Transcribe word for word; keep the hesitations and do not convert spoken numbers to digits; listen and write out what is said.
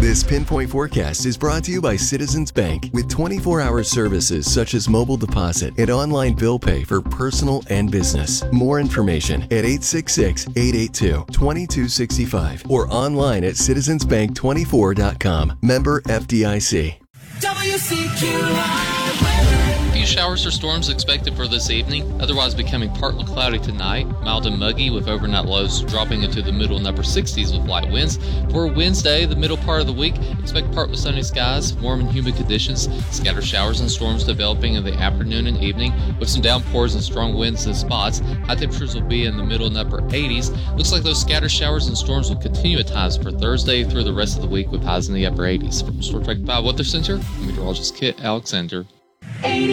This Pinpoint Forecast is brought to you by Citizens Bank with twenty-four hour services such as mobile deposit and online bill pay for personal and business. More information at eight six six, eight eight two, two two six five or online at citizens bank twenty-four dot com. Member F D I C. W C Q I weather. A few showers or storms expected for this evening, otherwise becoming partly cloudy tonight, mild and muggy with overnight lows dropping into the middle and upper sixties with light winds. For Wednesday, the middle part of the week, expect partly sunny skies, warm and humid conditions, scattered showers and storms developing in the afternoon and evening with some downpours and strong winds in spots. High temperatures will be in the middle and upper eighties. Looks like those scattered showers and storms will continue at times for Thursday through the rest of the week with highs in the upper eighties. From Storm Track five Weather Center, I'm meteorologist Kit Alexander.